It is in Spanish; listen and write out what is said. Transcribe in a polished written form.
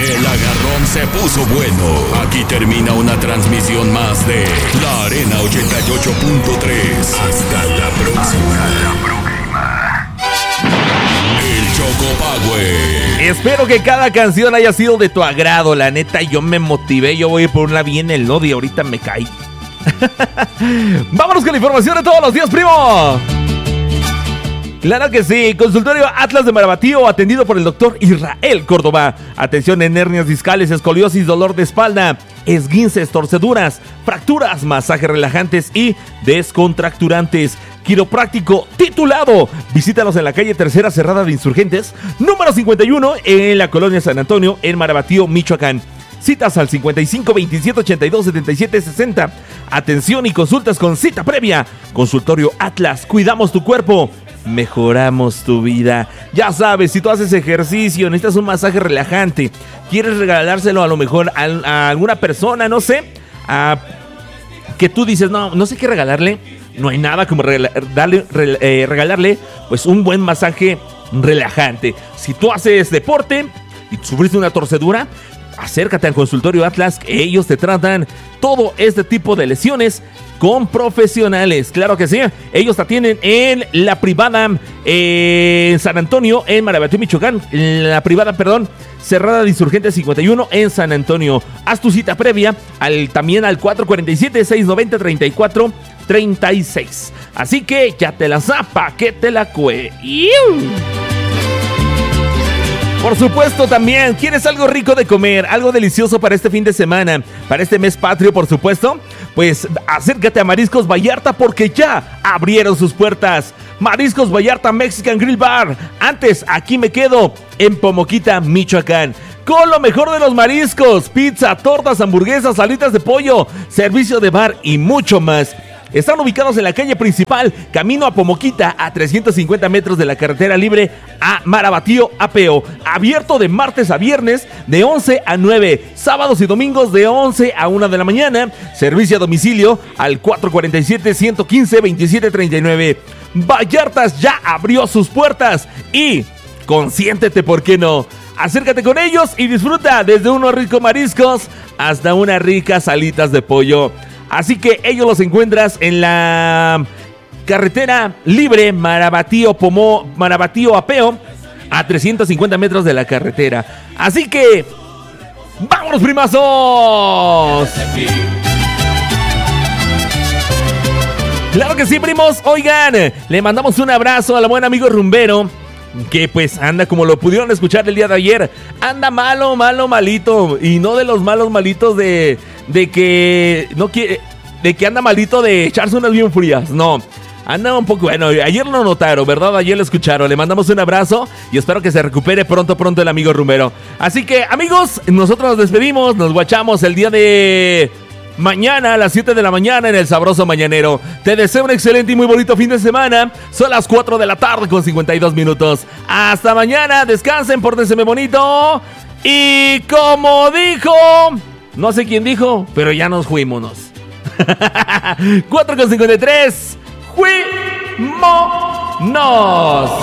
El agarrón se puso bueno. Aquí termina una transmisión más de La Arena 88.3. Hasta la próxima. El Choco Power. Espero que cada canción haya sido de tu agrado. La neta, yo me motivé. Yo voy por una bien el Lodi. Ahorita me caí. Vámonos con la información de todos los días, primo. Claro que sí, consultorio Atlas de Marabatío, atendido por el doctor Israel Córdoba. Atención en hernias discales, escoliosis, dolor de espalda, esguinces, torceduras, fracturas, masajes relajantes y descontracturantes. Quiropráctico titulado. Visítalos en la calle Tercera Cerrada de Insurgentes, número 51, en la colonia San Antonio, en Marabatío, Michoacán. Citas al 55 27 82 77 60. Atención y consultas con cita previa. Consultorio Atlas, cuidamos tu cuerpo, mejoramos tu vida. Ya sabes, si tú haces ejercicio, necesitas un masaje relajante, quieres regalárselo a lo mejor a alguna persona, no sé, que tú dices, no sé qué regalarle. No hay nada como regalarle pues un buen masaje relajante. Si tú haces deporte y sufriste una torcedura, acércate al consultorio Atlas, que ellos te tratan todo este tipo de lesiones con profesionales. Claro que sí, ellos te atienden en la privada en San Antonio, en Marabatío, Michoacán. La privada, Cerrada de Insurgentes 51 en San Antonio. Haz tu cita previa también al 447-690-3436. Así que ya te la zapa, que te la cue. Por supuesto, también, ¿quieres algo rico de comer? Algo delicioso para este fin de semana, para este mes patrio, por supuesto. Pues acércate a Mariscos Vallarta, porque ya abrieron sus puertas. Mariscos Vallarta Mexican Grill Bar. Antes, aquí me quedo, en Pomoquita, Michoacán. Con lo mejor de los mariscos, pizza, tortas, hamburguesas, alitas de pollo, servicio de bar y mucho más. Están ubicados en la calle principal, camino a Pomoquita, a 350 metros de la carretera libre a Marabatío, Apeo. Abierto de martes a viernes, de 11 a 9. Sábados y domingos, de 11 a 1 de la mañana. Servicio a domicilio al 447-115-2739. Vallartas ya abrió sus puertas y consiéntete, ¿por qué no? Acércate con ellos y disfruta desde unos ricos mariscos hasta unas ricas alitas de pollo. Así que ellos los encuentras en la carretera libre Marabatío Apeo, a 350 metros de la carretera. Así que ¡vámonos, primazos! Claro que sí, primos. Oigan, le mandamos un abrazo al buen amigo rumbero, que pues anda, como lo pudieron escuchar el día de ayer, anda malito, y no de los malos malitos de que no quiere, de que anda malito de echarse unas bien frías, no, anda un poco, bueno, ayer lo notaron, ¿verdad? Ayer lo escucharon, le mandamos un abrazo y espero que se recupere pronto el amigo rumbero. Así que, amigos, nosotros nos despedimos, nos guachamos el día de mañana a las 7 de la mañana en el Sabroso Mañanero. Te deseo un excelente y muy bonito fin de semana. Son las 4 de la tarde con 52 minutos. Hasta mañana, descansen, pórtense bonito. Y como dijo, no sé quién dijo, pero ya nos fuímonos. 4 con 53. ¡Fuímonos!